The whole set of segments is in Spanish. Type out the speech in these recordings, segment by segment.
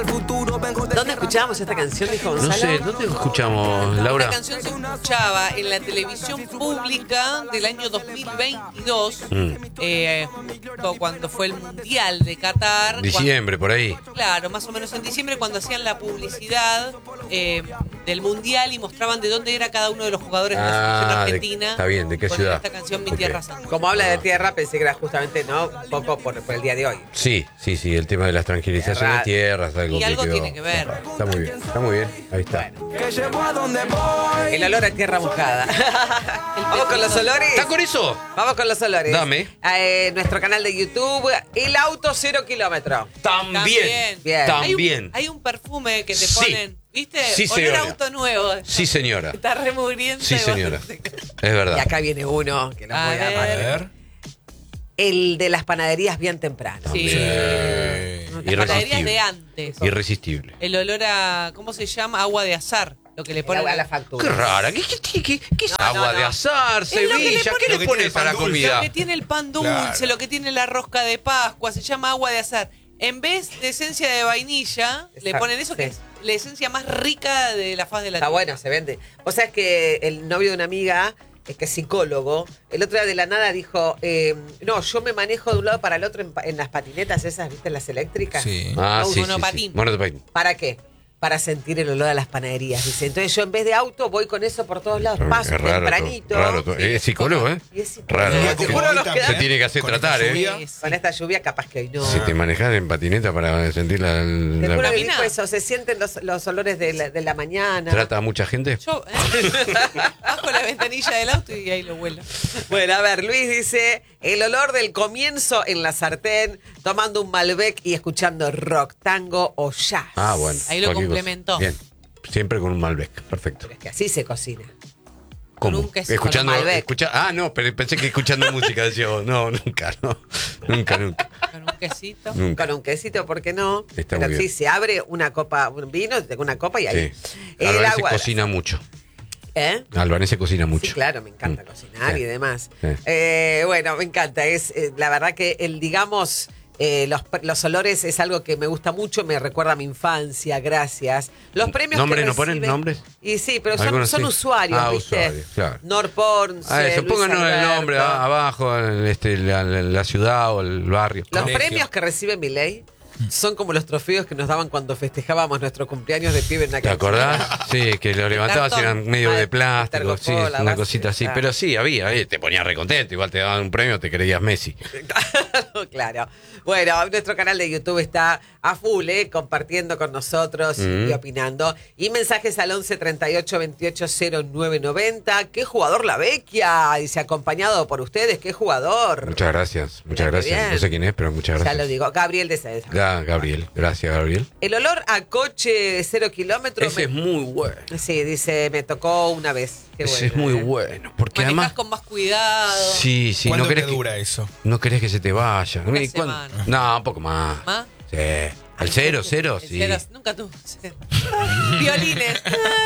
¿Dónde escuchábamos esta canción, dijo Gonzalo? No sé, ¿dónde escuchamos, Laura? Esta canción se escuchaba en la televisión pública del año 2022, justo cuando fue el Mundial de Qatar. Diciembre, por ahí. Claro, más o menos en diciembre, cuando hacían la publicidad del Mundial y mostraban de dónde era cada uno de los jugadores de la selección argentina. Está bien, ¿de qué con ciudad? Esta canción, Mi Ok. Tierra Santa. Como habla de tierra, pensé que era justamente, ¿no? Un poco por el día de hoy. Sí, el tema de la tranquilización de tierras. Y algo tiene que ver. Está muy bien, ahí está. El olor a tierra mojada. Vamos con los olores. ¿Está con eso? Vamos con los olores. Dame. Nuestro canal de YouTube, El Auto 0 kilómetros. También. Bien. También. Hay un perfume que te Sí. ponen, ¿viste? Sí, Olor señora. a auto nuevo. Sí, señora. Está remugriento. Sí, señora. Es verdad. Y acá viene uno que lo A voy a ver. amar. A ver. El de las panaderías bien temprano. Sí. Sí. Las panaderías Irresistible. de antes. Irresistible. El olor a, ¿cómo se llama? Agua de azar. Lo que le ponen A la factura. Qué rara. ¿Qué es No, agua no. de azar, Es lo que le Sevilla? ¿Qué ponen- le pones a la Lo que tiene comida? Lo que tiene el pan dulce, Claro. lo que tiene la rosca de Pascua, se llama agua de azar. En vez de esencia de vainilla, le Exacto, ponen eso que sí. es la esencia más rica de la faz de la Está tierra. bueno, se vende. O sea, es que el novio de una amiga, que es psicólogo, el otro día de la nada dijo, no, yo me manejo de un lado para el otro en las patinetas esas, ¿viste? Las eléctricas. Sí. Ah, sí, sí, Monopatín. sí. Monopatín. ¿Para qué? Para sentir el olor a las panaderías, dice. Entonces yo en vez de auto voy con eso por todos lados, paso Es raro, tempranito. raro. Es psicólogo, ¿eh? Y es psicólogo. Raro. Día Te como juro, hoy nos también, Se queda- tiene que hacer con tratar, esta ¿eh? lluvia. Con esta lluvia capaz que hoy no. Si te manejas en patineta para sentir Te juro que Camina. dijo eso, se sienten los olores de la mañana. ¿Trata a mucha gente? Yo bajo la ventanilla del auto y ahí lo huelo. Bueno, a ver, Luis dice, el olor del comienzo en la sartén, tomando un Malbec y escuchando rock, tango o jazz. Ah, bueno. Ahí lo cualquier cosa. complementó. Bien. Siempre con un Malbec. Perfecto. Pero es que así se cocina. ¿Cómo? un queso, Escuchando, con un Malbec. no, pero pensé que escuchando música decía vos. No, nunca. Con un quesito. Nunca. Con un quesito, ¿por qué no? Está Pero muy sí, bien. se abre una copa, un vino, tengo una copa y ahí. Sí. El Albanese agua. cocina mucho. ¿Eh? Albanese cocina mucho. Sí, claro, me encanta cocinar Sí. y demás. Sí. Bueno, me encanta. Es la verdad que digamos, los olores es algo que me gusta mucho, me recuerda a mi infancia, gracias. Los premios ¿Nombres que no ponen recibe- nombres? Y sí, pero Algunos son sí. usuarios, Ah, ¿viste? usuarios, claro. Norporn, Eso, Luis pónganos el Alberto. nombre abajo, la ciudad o el barrio. Los Colegio. premios que recibe Milei son como los trofeos que nos daban cuando festejábamos nuestro cumpleaños de pibe en la ¿Te cancha. acordás? Sí, que lo levantabas y cartón. eran medio de Ah, plástico, sí, tergopol, la una base, cosita así. claro. Pero sí, había, te ponías recontento, igual te daban un premio, te creías Messi. Claro. Bueno, nuestro canal de YouTube está a full, compartiendo con nosotros y opinando. Y mensajes al 11 38 28 09 90. ¿Qué jugador la Vecchia? Dice, acompañado por ustedes, ¿qué jugador? Muchas gracias, muchas Mira, qué gracias. bien. No sé quién es, pero muchas Ya gracias. lo digo. Gabriel de César. Gabriel, gracias, Gabriel. El olor a coche 0 kilómetros. Ese es muy bueno. Sí, dice, me tocó una vez. Qué Ese bueno, es muy ¿eh? bueno. Porque Manejás además. con más cuidado. Sí, sí, ¿Cuánto no te querés, dura eso? no querés que se te vaya. Una ¿Y cuándo? semana. No, un poco más. ¿Más? Sí. ¿Al cero, cero? El Sí. cero, nunca tuve cero. Violines.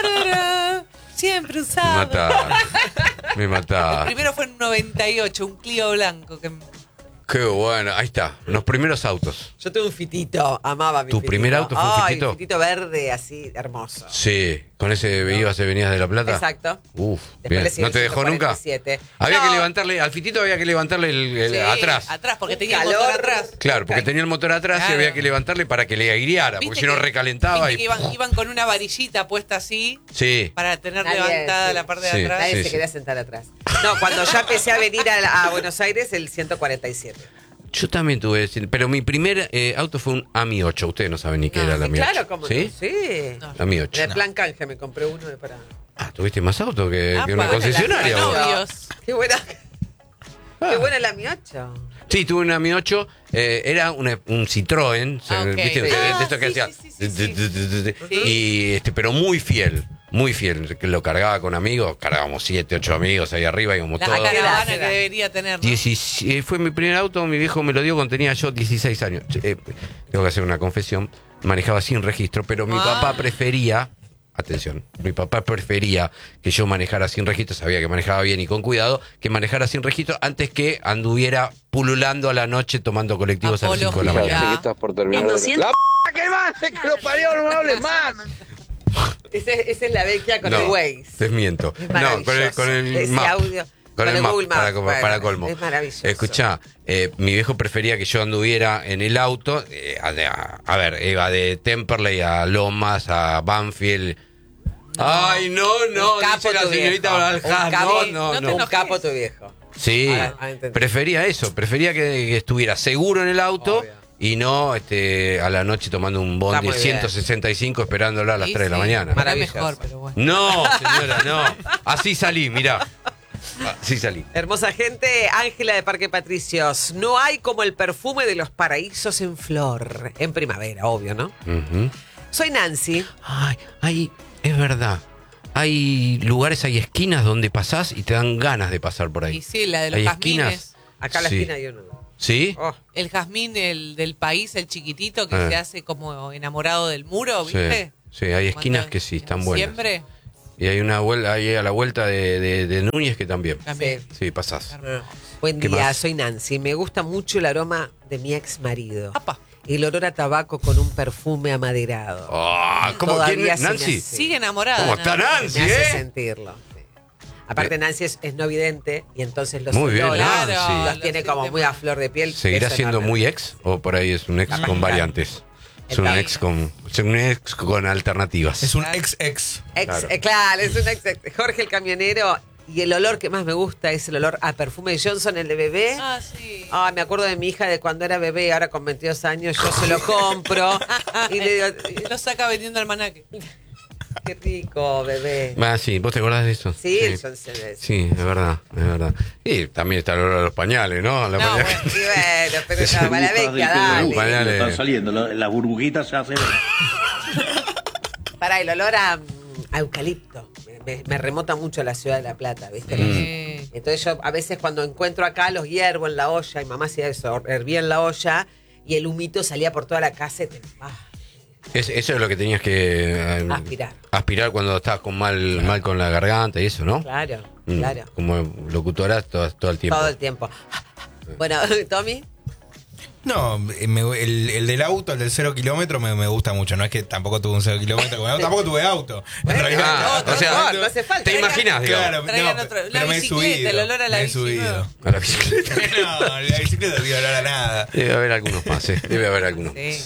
Siempre Me usado. matás. Me El matás. primero fue en 98, un Clio blanco. Que Qué bueno. Ahí está. Los primeros autos. Yo tuve un fitito, amaba mi ¿Tu fitito. primer auto fue un Ay, fitito? un fitito verde, así, hermoso. Sí. Con ese ibas y venías de La Plata. Exacto. Uf, Después bien. le siguió ¿No te el dejó nunca? 147. Había No. que levantarle, al fitito había que levantarle el Sí, atrás. Atrás, porque Un tenía el calor. motor atrás. Claro, porque tenía el motor atrás y Claro. había que levantarle para que le aireara, porque ¿Viste si no que- recalentaba viste y. que iban con una varillita puesta así Sí. para tener Nadie, levantada sí. la parte Sí. de atrás. Nadie Sí, se sí. quería sentar atrás. No, cuando ya empecé a venir a Buenos Aires, el 147. Yo también tuve, pero mi primer auto fue un AMI 8. Ustedes no saben ni qué No, era la Sí, AMI 8. claro, como ¿Sí? no. Sí. No. AMI En 8. el plan canje me compré uno para... Ah, tuviste más autos que una Apa, concesionaria. la- vos. Novios. Qué buena. Qué buena la Mi 8. Sí, tuve un AMI 8, era un Citroën, Ah, ok. ¿viste? Sí. De esto que Sí, hacía. sí, sí, sí, sí. Y pero muy fiel, que lo cargaba con amigos, cargábamos 7, 8 amigos ahí arriba, íbamos La todos. caravana edad? que debería tener. ¿no? Fue mi primer auto, mi viejo me lo dio cuando tenía yo 16 años. Tengo que hacer una confesión, manejaba sin registro, pero mi papá prefería, atención, mi papá prefería que yo manejara sin registro, sabía que manejaba bien y con cuidado, que manejara sin registro antes que anduviera pululando a la noche tomando colectivos a las 5 de la Apología. mañana. Estás por terminar. En 200 que más, que lo parió, no hables más. Esa es la vecchia con No, el Waze. te miento. Es No, con el ese map. audio. Con el Google map, Maps, para colmo. Es maravilloso. Escuchá, mi viejo prefería que yo anduviera en el auto. A ver, iba de Temperley a Lomas, a Banfield. Ay, no, Un capo dice la tu señorita viejo. Baljá. Un capo- No. no te Un enojes. capo tu viejo. Sí, Ahora entendí. prefería eso, prefería que estuviera seguro en el auto. Obvio. Y no a la noche tomando un Está bondi muy bien. 165 esperándolo a las Sí, 3 de la sí, mañana. era Maravilloso. mejor, pero bueno. No, señora, no. Así salí, mirá. Así salí. Hermosa gente, Ángela de Parque Patricios. No hay como el perfume de los paraísos en flor. En primavera, obvio, ¿no? Ujú. Soy Nancy. Ay, es verdad. Hay lugares, hay esquinas donde pasás y te dan ganas de pasar por ahí. Y sí, la de los Hay jazmines. esquinas. Acá a la Sí. esquina hay uno. ¿Sí? Oh, El jazmín del país, el chiquitito que Ah. se hace como enamorado del muro, Sí. ¿viste? Sí, hay esquinas Cuando que sí, en están buenas. diciembre, Y hay una vuelta, ahí a la vuelta de Núñez que también. también. Sí, pasás. Buen ¿Qué día, más? soy Nancy. Me gusta mucho el aroma de mi ex marido. Apa. El olor a tabaco con un perfume amaderado. Ah, ¿cómo Todavía quién? se me Nancy? hace- Sigue enamorada. ¿Cómo está Nancy. Nancy, Me hace eh? sentirlo. Sí. Aparte, Nancy es no vidente y entonces los Muy bien, olores Nancy. los Claro, tiene sí, como te muy a mando. flor de piel. ¿Seguirá Eso siendo no- muy ex o por ahí es un ex con variantes? Es un ex con alternativas. Es un ex. Ex, Claro. claro, es un ex. Jorge el camionero. Y el olor que más me gusta es el olor a perfume de Johnson, el de bebé. Ah, sí. Ah, me acuerdo de mi hija de cuando era bebé, ahora con 22 años yo se lo compro. Y le digo, Lo saca vendiendo almanaque. qué rico, bebé. Ah, sí, ¿vos te acordás de eso? Sí, el Johnson es. Sí, es verdad, es verdad. Y también está el olor a los pañales, ¿no? La No, pañal- bueno. Y bueno, pero no, para la vecchia, dale. Pañales. Están saliendo, las burbujitas se hacen. Para el olor a eucalipto. Me remota mucho a la ciudad de La Plata, ¿viste? Sí. Entonces yo a veces cuando encuentro acá los hiervo en la olla, y mamá hacía eso, hervía en la olla y el humito salía por toda la casa y te... Eso es lo que tenías que Aspirar. aspirar cuando estabas con mal con la garganta y eso, ¿no? Claro, Mm, claro. Como locutora todo el tiempo. Todo el tiempo. Bueno, Tommy. No, el del auto, el del 0 kilómetro, me gusta mucho. No es que tampoco tuve un 0 kilómetro, tampoco tuve auto. En realidad, Ah, otro, o sea, no hace falta. ¿te imaginas, digamos? claro, Traigan no, otro. La pero me he bicicleta, subido. el olor a la me he bici, subido. A la bicicleta. No, la bicicleta no tiene olor a nada. Debe haber algunos más, ¿eh? Debe haber algunos. Sí.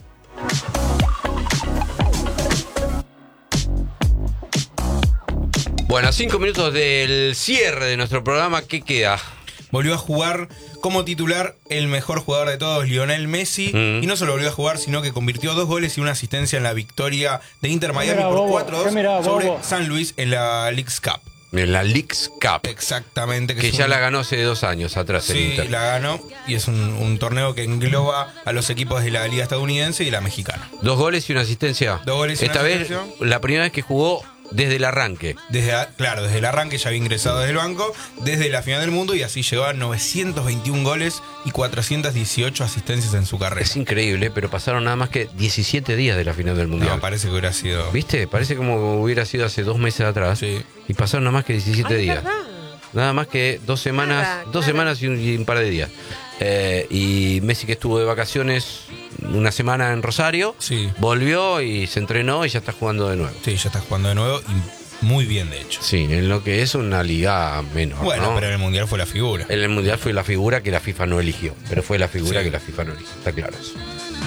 Bueno, a 5 minutos del cierre de nuestro programa, ¿qué queda? Volvió a jugar como titular el mejor jugador de todos, Lionel Messi. Mm. Y no solo volvió a jugar, sino que convirtió 2 goles y una asistencia en la victoria de Inter Miami mirá, por bobo, 4-2 sobre bobo. San Luis en la Leagues Cup. En la Leagues Cup, Exactamente. que es ya un- la ganó hace 2 años atrás el Sí, Inter. la ganó. Y es un torneo que engloba a los equipos de la Liga Estadounidense y la mexicana. 2 goles y una asistencia. 2 goles y una Esta vez, asistencia. la primera vez que jugó desde el arranque. Desde el arranque ya había ingresado desde el banco, desde la final del mundo, y así llegó a 921 goles y 418 asistencias en su carrera. Es increíble, pero pasaron nada más que 17 días de la final del Mundial. No, parece que hubiera sido. ¿Viste? Parece como hubiera sido hace 2 meses atrás. Sí. Y pasaron nada más que 17 días. Nada más que 2 semanas, Nada, 2 claro. semanas y un par de días. Y Messi, que estuvo de vacaciones una semana en Rosario, Sí. volvió y se entrenó y ya está jugando de nuevo. Sí, ya está jugando de nuevo y muy bien, de hecho. Sí, en lo que es una liga menor. Bueno, ¿no? pero en el Mundial fue la figura. En el Mundial fue la figura que la FIFA no eligió, pero fue la figura Sí. que la FIFA no eligió, está claro eso.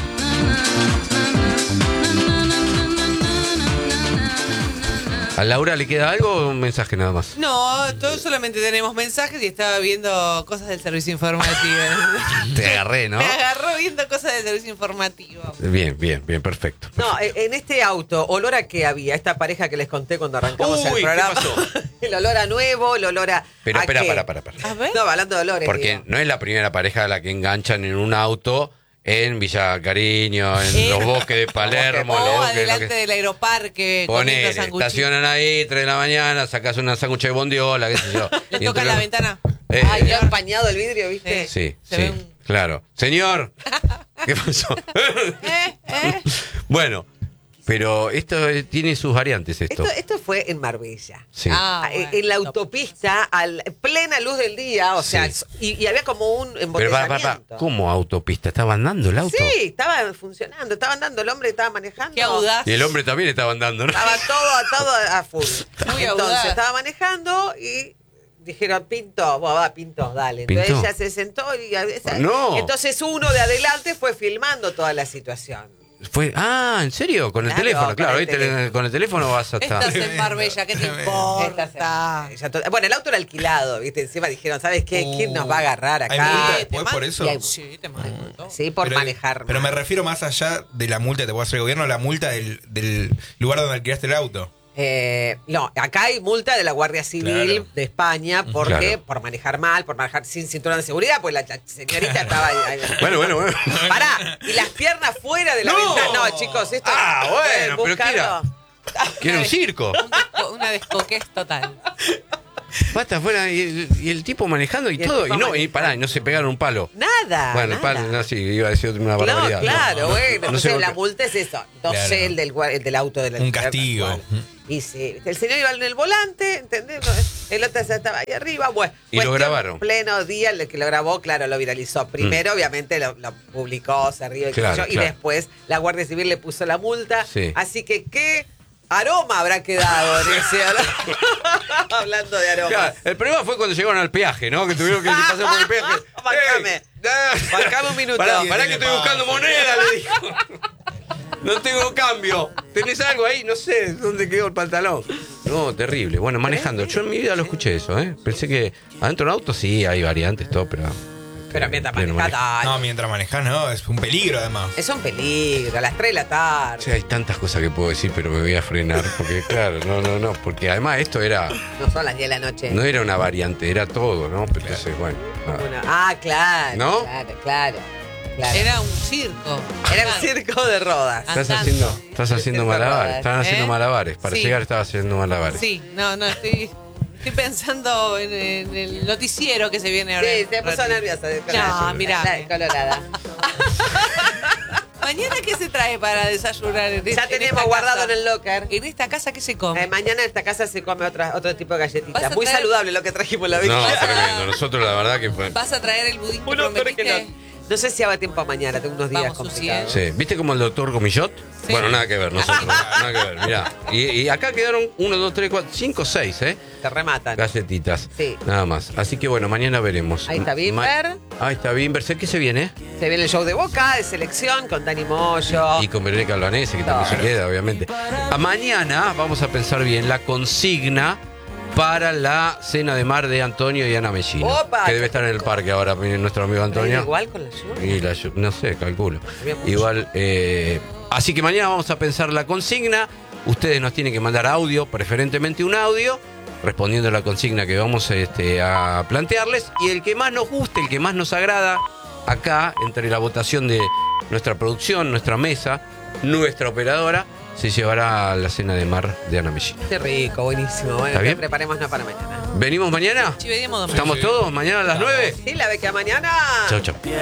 ¿A Laura le queda algo o un mensaje nada más? No, todos solamente tenemos mensajes y estaba viendo cosas del servicio informativo. Te agarré, ¿no? Me agarró viendo cosas del servicio informativo. Bien, perfecto. No, en este auto, ¿olor a qué había? Esta pareja que les conté cuando arrancamos Uy, el ¿qué programa. pasó? El olor a nuevo, el olor a. Pero ¿a espera, qué? para. A ver. No, hablando de olores. Porque digo. no es la primera pareja a la que enganchan en un auto en Villa Cariño, en los bosques de Palermo, en los O bosques, adelante lo que- del aeroparque Ponele, comiendo sanguchitos. estacionan ahí, 3 de la mañana, sacas una sándwich de bondiola, qué sé yo. Le Y tocan entre la los- ventana. Ay, ya empañado el vidrio, ¿viste? Sí, Se sí, ve un- claro. Señor, ¿qué pasó? Bueno, Pero esto tiene sus variantes, esto. Esto fue en Marbella. Sí. Bueno, En la autopista, a plena luz del día, o sea, Sí. y había como un Pero embotellamiento. ¿cómo autopista? ¿Estaba andando el auto? Sí, estaba funcionando, estaba andando, el hombre estaba manejando. qué audaz. Y el hombre también estaba andando, ¿no? Estaba todo a full. Muy Entonces audaz. estaba manejando y dijeron, Pinto, vos va, Pinto, dale. Entonces ¿Pinto? ella se sentó y No. entonces uno de adelante fue filmando toda la situación. ¿En serio? Con el Claro, teléfono, con claro. el ¿viste? teléfono. Con el teléfono vas hasta... Estás en Marbella, ¿qué te importa? Bueno, el auto era alquilado, ¿viste? Encima dijeron, ¿sabes qué? ¿Quién nos va a agarrar ¿Hay acá? multa te después man- por eso? Y hay- Sí, te mando. Sí, por manejar. Pero me mal. refiero más allá de la multa que te puede hacer el gobierno, la multa del lugar donde alquilaste el auto. No, acá hay multa de la Guardia Civil Claro. de España porque Claro. por manejar mal, por manejar sin cinturón de seguridad, pues la señorita estaba ahí. Bueno. Pará, y las piernas fuera de la ¡No! ventana. No, chicos, esto Bueno, pueden pero ¿qué era? buscarlo. ¿Quiere un circo? Una descoquez total. Basta afuera y el tipo manejando y Y el todo. tipo Y no manejando. se pegaron un palo. Nada. Bueno, el nada. palo, no, sí, iba a decir una barbaridad. No, claro, No, bueno. no Entonces sé la por qué. multa es eso. No Claro. sé, el del auto de la Un castigo. Y sí, el señor iba en el volante, ¿entendés? El otro ya estaba ahí arriba. Bueno, Y lo cuestión, grabaron. Pleno día, el que lo grabó, claro, lo viralizó. Primero, obviamente, lo publicó, se rió y qué sé Claro, yo, y claro. después la Guardia Civil le puso la multa. Sí. Así que, ¿qué aroma habrá quedado en ese Hablando de aromas. Claro, el problema fue cuando llegaron al peaje, ¿no? Que tuvieron que pasar por el peaje. Bancame. ¡Ey! Bancame un minuto. Pará ¿Qué que le estoy pasa? buscando moneda, le dijo. No tengo cambio. ¿Tenés algo ahí? No sé dónde quedó el pantalón. No, terrible. Bueno, manejando. Yo en mi vida lo escuché eso, ¿eh? Pensé que adentro del auto sí hay variantes, todo, pero... Pero mientras pleno manejás, manejo. dale. No, mientras manejás, no, es un peligro además. Es un peligro, a las 3 de la tarde. O sea, hay tantas cosas que puedo decir, pero me voy a frenar. Porque, claro, no. Porque además esto era... No son las 10 de la noche. No era una variante, era todo, ¿no? Pero entonces, bueno. nada. Claro. ¿No? Claro. Era un circo. Era un circo de rodas. Estás andando. haciendo malabares. Estaban haciendo ¿Eh? malabares. Para Sí. llegar estaba haciendo malabares. Sí, no, estoy pensando en el noticiero que se viene ahora. Sí, en se un puso ratito. nerviosa. No, mirá. Colorada. Mañana, ¿qué se trae para desayunar? Ya tenemos guardado en el locker. En esta casa, ¿qué se come? Mañana en esta casa se come otro tipo de ¿Vas galletitas. a Muy traer- saludable lo que trajimos la vez No, pasada. tremendo. Nosotros la verdad que fue... ¿Vas a traer el budín que Uno prometiste? que no sé si haga tiempo mañana, tengo unos días Vamos, Susi, complicados. Sí. ¿Viste como el doctor Comillot? Sí. Bueno, nada que ver, nosotros. Nada que ver, mirá. Y acá quedaron 1, 2, 3, 4, 5, 6, ¿eh? Te rematan. Galletitas. Sí. Nada más. Así que bueno, mañana veremos. Ahí está Bimber. Ahí está Bimber. ¿Sé qué se viene? Se viene el show de Boca, de selección, con Dani Moyo. Y con Verónica Albanese, que también se queda, obviamente. Mañana vamos a pensar bien la consigna para la cena de mar de Antonio y Ana Mellino. Opa. Que debe estar en el parque ahora, nuestro amigo Antonio. Igual con la lluvia. Y no sé, calculo. Había mucho. Igual, así que mañana vamos a pensar la consigna. Ustedes nos tienen que mandar audio, preferentemente un audio, respondiendo a la consigna que vamos a plantearles. Y el que más nos guste, el que más nos agrada, acá, entre la votación de nuestra producción, nuestra mesa, nuestra operadora, se llevará a la cena de mar de Ana Mellino. Qué rico, buenísimo. Bueno, ¿Está bien? preparémonos para mañana. ¿Venimos mañana? Sí, venimos, ¿Estamos todos? ¿Mañana a las 9? Sí, la beca mañana. Chau, chau.